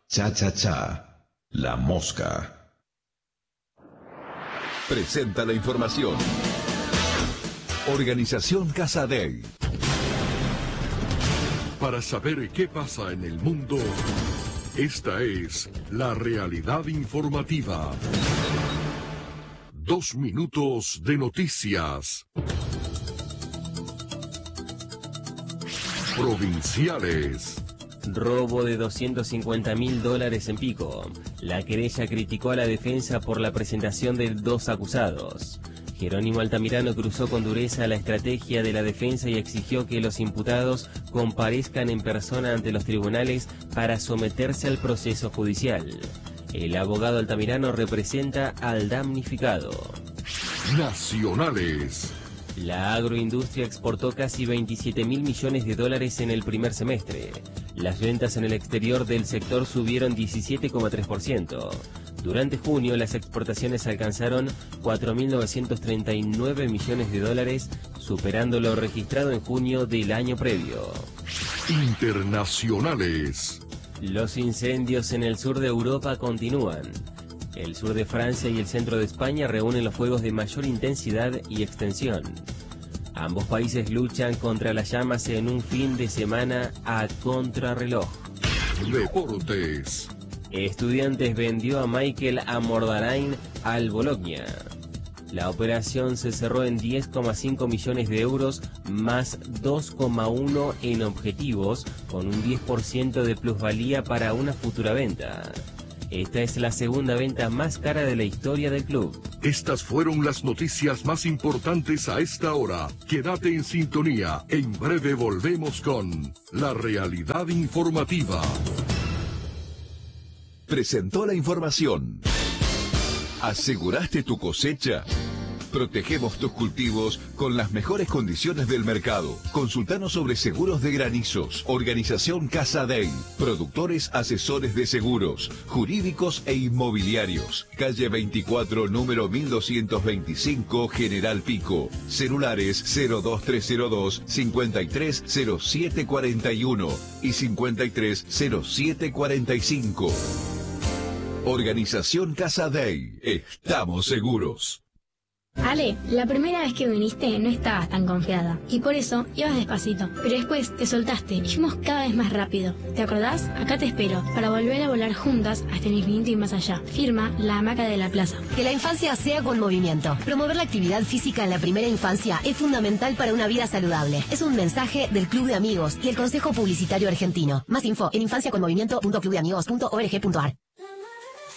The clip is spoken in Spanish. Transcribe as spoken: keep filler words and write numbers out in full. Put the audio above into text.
Cha Cha Cha, La Mosca. Presenta la información. Organización Casa Dei. Para saber qué pasa en el mundo, esta es la realidad informativa. Dos minutos de noticias. Provinciales. Robo de doscientos cincuenta mil dólares en Pico. La querella criticó a la defensa por la presentación de dos acusados. Jerónimo Altamirano cruzó con dureza la estrategia de la defensa y exigió que los imputados comparezcan en persona ante los tribunales para someterse al proceso judicial. El abogado Altamirano representa al damnificado. Nacionales. La agroindustria exportó casi veintisiete mil millones de dólares en el primer semestre. Las ventas en el exterior del sector subieron diecisiete coma tres por ciento. Durante junio, las exportaciones alcanzaron cuatro mil novecientos treinta y nueve millones de dólares, superando lo registrado en junio del año previo. Internacionales. Los incendios en el sur de Europa continúan. El sur de Francia y el centro de España reúnen los fuegos de mayor intensidad y extensión. Ambos países luchan contra las llamas en un fin de semana a contrarreloj. Deportes. Estudiantes vendió a Michael Amordarain al Bologna. La operación se cerró en diez coma cinco millones de euros más dos coma uno en objetivos, con un diez por ciento de plusvalía para una futura venta. Esta es la segunda venta más cara de la historia del club. Estas fueron las noticias más importantes a esta hora. Quédate en sintonía. En breve volvemos con La Realidad Informativa. Presentó la información. ¿Aseguraste tu cosecha? Protegemos tus cultivos con las mejores condiciones del mercado. Consultanos sobre seguros de granizos. Organización Casa Dei. Productores asesores de seguros, jurídicos e inmobiliarios. Calle veinticuatro, número mil doscientos veinticinco, General Pico. Celulares cero dos tres cero dos, cincuenta y tres cero siete cuarenta y uno y cincuenta y tres cero siete cuarenta y cinco. Organización Casa Dei. Estamos seguros. Ale, la primera vez que viniste no estabas tan confiada y por eso ibas despacito, pero después te soltaste y fuimos cada vez más rápido. ¿Te acordás? Acá te espero para volver a volar juntas hasta el infinito y más allá. Firma La Hamaca de la Plaza. Que la infancia sea con movimiento. Promover la actividad física en la primera infancia es fundamental para una vida saludable. Es un mensaje del Club de Amigos y el Consejo Publicitario Argentino. Más info en infancia con movimiento punto club de amigos punto org punto ar.